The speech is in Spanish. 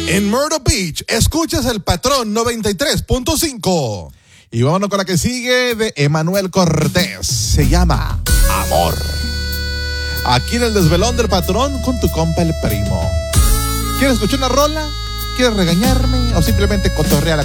En Myrtle Beach, escuchas el Patrón 93.5. Y vámonos con la que sigue de Emanuel Cortés. Se llama Amor. Aquí en el desvelón del Patrón con tu compa el primo. ¿Quieres escuchar una rola? ¿Quieres regañarme? ¿O simplemente cotorrear